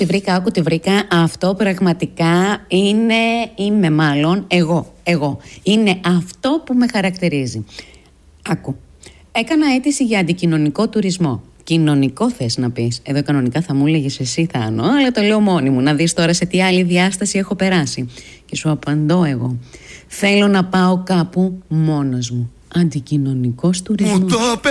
άκου τη βρήκα. Αυτό πραγματικά είμαι μάλλον εγώ. Είναι αυτό που με χαρακτηρίζει. Άκου. Έκανα αίτηση για αντικοινωνικό τουρισμό. Κοινωνικό θες να πεις? Εδώ κανονικά θα μου έλεγες εσύ, Θάνο, αλλά το λέω μόνη μου. Να δεις τώρα σε τι άλλη διάσταση έχω περάσει. Και σου απαντώ εγώ. Θέλω να πάω κάπου μόνος μου. Αντικοινωνικός τουρισμός.